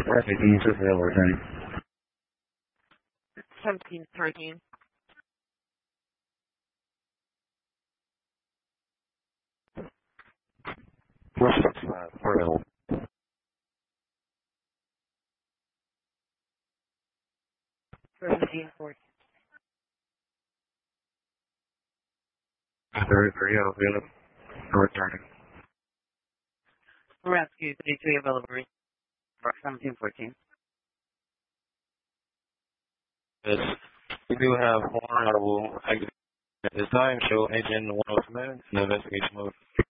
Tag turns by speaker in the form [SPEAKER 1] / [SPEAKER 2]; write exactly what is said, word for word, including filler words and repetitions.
[SPEAKER 1] Fifteen, just available returning.
[SPEAKER 2] seventeen thirteen.
[SPEAKER 1] Four six five, four available.
[SPEAKER 2] seventeen fourteen.
[SPEAKER 1] Thirty three, available. Returning.
[SPEAKER 2] Rescue thirty-three available. seventeen fourteen.
[SPEAKER 3] Yes. We do have one audible active at this time. Show engine one oh seven in investigation mode.